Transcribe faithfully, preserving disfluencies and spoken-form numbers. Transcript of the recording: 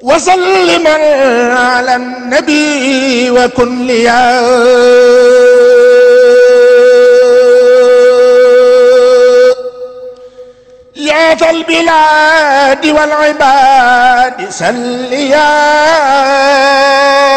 وسلم على النبي وكن ليا يا ذا البلاد والعباد سليا